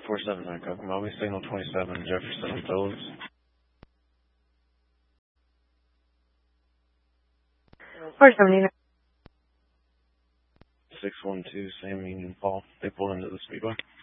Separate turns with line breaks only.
479 copy. Moby, signal 27, Jefferson and Phillips.
479.
612, Sam Union Paul. They pulled into the speedway.